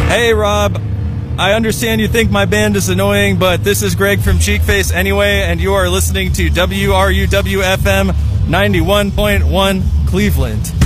Hey, Rob. I understand you think my band is annoying, but this is Greg from Cheekface anyway, and you are listening to WRUW-FM 91.1 Cleveland.